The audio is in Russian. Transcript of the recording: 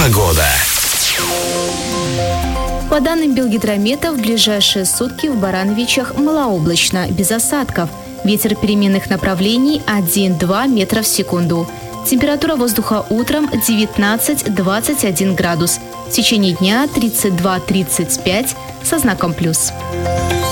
Погода. По данным Белгидромета, в ближайшие сутки в Барановичах малооблачно, без осадков. Ветер переменных направлений 1-2 метра в секунду. Температура воздуха утром 19-21 градус. В течение дня 32-35 со знаком плюс.